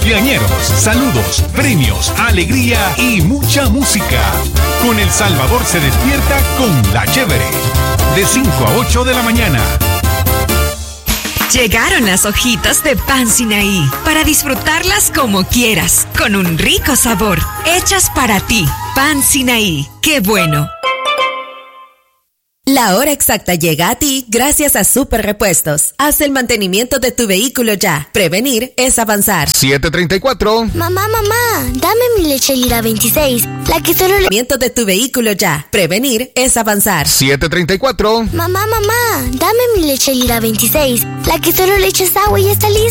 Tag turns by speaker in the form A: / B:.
A: cumpleañeros, saludos, premios, alegría y mucha música. Con El Salvador se despierta con La Chévere. De 5 a 8 de la mañana.
B: Llegaron las hojitas de pan Sinaí para disfrutarlas como quieras, con un rico sabor, hechas para ti. Pan Sinaí, ¡qué bueno!
C: La hora exacta llega a ti gracias a Super Repuestos. Haz el mantenimiento de tu vehículo ya. Prevenir es avanzar.
D: 7:34.
E: Mamá, dame mi leche Lira 26, la que solo le...
C: Mantenimiento de tu vehículo ya. Prevenir es avanzar.
D: 7:34.
E: Mamá, dame mi leche Lira 26, la que solo le echas agua y está lista.